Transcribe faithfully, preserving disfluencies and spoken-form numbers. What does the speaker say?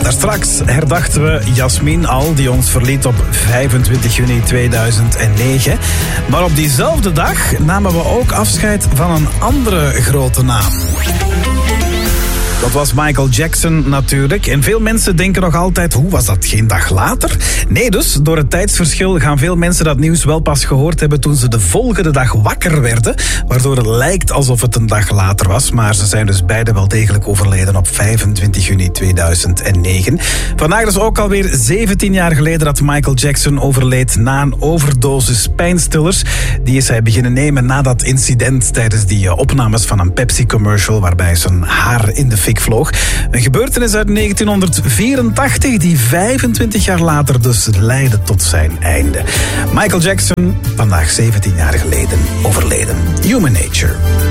Daarstraks herdachten we Jasmin al, die ons verliet op vijfentwintig juni tweeduizend negen. Maar op diezelfde dag namen we ook afscheid van een andere grote naam. Dat was Michael Jackson natuurlijk. En veel mensen denken nog altijd, hoe was dat geen dag later? Nee dus, door het tijdsverschil gaan veel mensen dat nieuws wel pas gehoord hebben toen ze de volgende dag wakker werden. Waardoor het lijkt alsof het een dag later was. Maar ze zijn dus beide wel degelijk overleden op vijfentwintig juni tweeduizend negen. Vandaag is ook alweer zeventien jaar geleden dat Michael Jackson overleed na een overdosis pijnstillers. Die is hij beginnen nemen na dat incident tijdens die opnames van een Pepsi-commercial waarbij zijn haar in de fik vloog. Een gebeurtenis uit negentienhonderdvierentachtig die vijfentwintig jaar later dus leidde tot zijn einde. Michael Jackson, vandaag zeventien jaar geleden overleden. Human Nature.